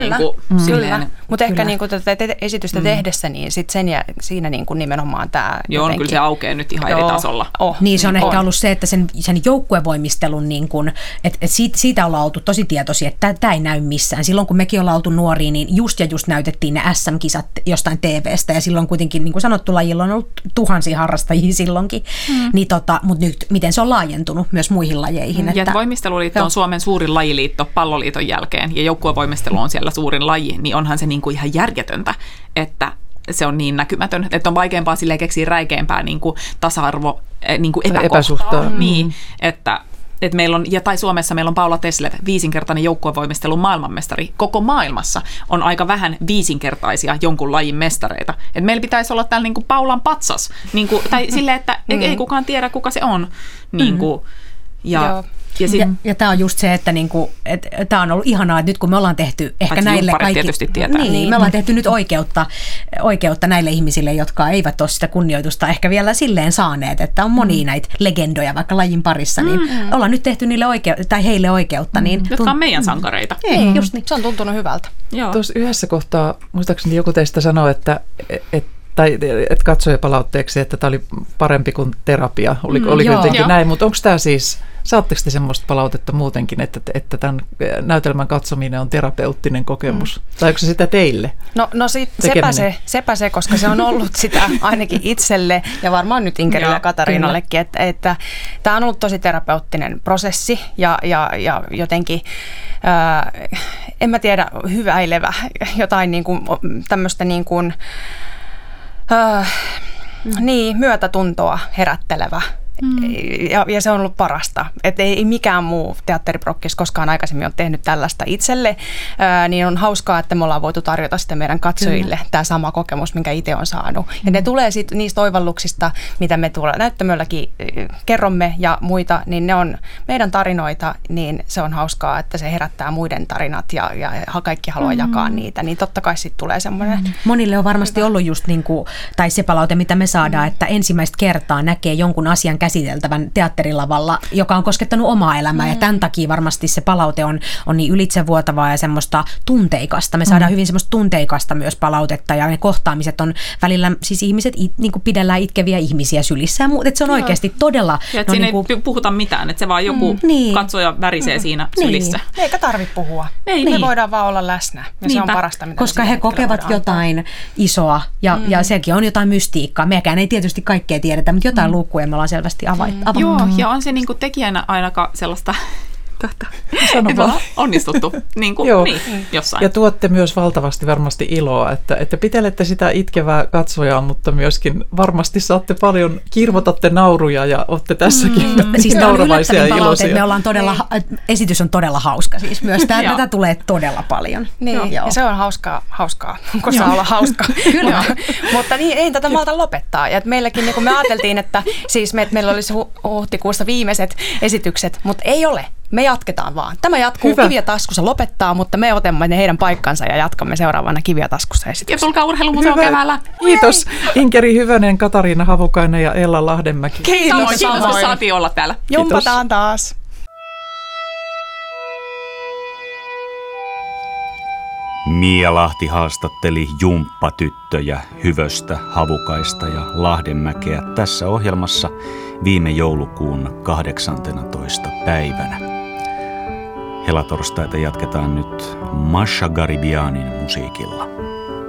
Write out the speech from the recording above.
Kyllä. Mutta ehkä niin tätä esitystä tehdessä, niin sit siinä niin kuin nimenomaan tämä joo, kyllä se aukeaa nyt ihan eri tasolla. Niin se on ehkä ollut se, että sen joukkuevoimistelun, niin kuin, että siitä ollaan oltu tosi tietoisia, että tämä ei näy missään. Silloin kun mekin ollaan oltu nuoria, niin just näytettiin ne SM-kisat jostain TV:stä, ja silloin kuitenkin, niin kuin sanottu, lajilla on ollut tuhansia harrastajia silloinkin. Niin mutta nyt miten se on laajentunut myös muihin lajeihin. Ja voimisteluliitto on Suomen suurin lajiliitto palloliiton jälkeen, ja joukkuevoimistelu on siellä suurin laji, niin onhan se niin kuin ihan järjetöntä, että se on niin näkymätön, että on vaikeampaa silleen keksiä räikeämpää niin kuin tasa-arvo niin kuin epäsuhtaa. Niin, että meillä on, tai Suomessa meillä on Paula Teslev, 5-kertainen joukkuevoimistelun maailmanmestari. Koko maailmassa on aika vähän 5-kertaisia jonkun lajin mestareita. Et meillä pitäisi olla täällä niin kuin Paulan patsas, niin kuin, tai silleen, että ei kukaan tiedä, kuka se on. Niin kuin, ja tämä on just se, että niinku, tämä on ollut ihanaa, että nyt kun me ollaan tehty ehkä näille kaikki, tietysti tietää. Niin, me ollaan tehty nyt oikeutta näille ihmisille, jotka eivät ole sitä kunnioitusta ehkä vielä silleen saaneet, että on monia näitä legendoja vaikka lajin parissa, niin ollaan nyt tehty niille heille oikeutta. Niin jotka on meidän sankareita. Just niin. Se on tuntunut hyvältä. Tuossa yhdessä kohtaa, muistaakseni joku teistä sanoi, että katsojapalautteeksi, että tämä oli parempi kuin terapia. Oli jotenkin näin, mutta onko tämä siis, saatteko te semmoista palautetta muutenkin, että tämän näytelmän katsominen on terapeuttinen kokemus? Tai onko se sitä teille? No sepä se, koska se on ollut sitä ainakin itselle ja varmaan nyt Inkerille ja Katariinallekin, että tämä on ollut tosi terapeuttinen prosessi ja jotenkin en mä tiedä, hyväilevä, jotain niin kuin, tämmöistä niin kuin, myötätuntoa herättelevä. Ja se on ollut parasta. Että ei mikään muu teatteriprokkis koskaan aikaisemmin ole tehnyt tällaista itselle. Niin on hauskaa, että me ollaan voitu tarjota sitä meidän katsojille tämä sama kokemus, minkä itse on saanut. Ja ne tulee sitten niistä oivalluksista, mitä me tuolla näyttämölläkin kerromme ja muita, niin ne on meidän tarinoita, niin se on hauskaa, että se herättää muiden tarinat ja kaikki haluaa jakaa niitä. Niin totta kai sitten tulee semmoinen. Monille on varmasti ollut just niin kuin, tai se palaute, mitä me saadaan, että ensimmäistä kertaa näkee jonkun asian käsiteltävän teatterilavalla, joka on koskettanut omaa elämää, ja tämän takia varmasti se palaute on niin ylitsevuotavaa ja semmoista tunteikasta. Me saadaan hyvin semmoista tunteikasta myös palautetta, ja ne kohtaamiset on välillä, siis ihmiset niin kuin pidellään itkeviä ihmisiä sylissä, mutta se on oikeasti todella. Ja siinä niin kuin, ei puhuta mitään, että se vaan joku katsoja värisee siinä sylissä. Eikä tarvitse puhua. Me voidaan vaan olla läsnä, ja se on parasta, mitä koska he kokevat jotain isoa, ja sekin on jotain mystiikkaa. Mekään ei tietysti kaikkea tiedetä, mutta jotain luukkuja me ollaan selvästi avannut. Joo, ja on se niinku tekijänä ainakaan sellaista onnistuttu niin, jossain. Ja tuotte myös valtavasti varmasti iloa, että pitelette sitä itkevää katsojaa, mutta myöskin varmasti saatte paljon, kirvotatte nauruja ja olette tässäkin siis naurovaisia ja iloisia. Me ollaan esitys on todella hauska siis myös. Tätä tulee todella paljon. Niin, ja se on hauskaa, kun saa olla hauska. Kyllä. Mutta niin, ei tätä malta lopettaa. Ja meilläkin niin me ajateltiin, että siis meillä olisi huhtikuussa viimeiset esitykset, mutta ei ole. Me jatketaan vaan. Tämä jatkuu. Kiviä taskussa lopettaa, mutta me otamme ne heidän paikkansa ja jatkamme seuraavana Kiviä taskussa esitystä. Ja tulkaa urheilumuseon keväällä. Kiitos Inkeri Hyvönen, Katariina Havukainen ja Ella Lahdenmäki. Kiitos, että saatiin olla täällä. Jumpataan taas. Mia Lahti haastatteli jumppatyttöjä Hyvöstä, Havukaista ja Lahdenmäkeä tässä ohjelmassa viime joulukuun 18. päivänä. Helatorstaita jatketaan nyt Masha Garibianin musiikilla.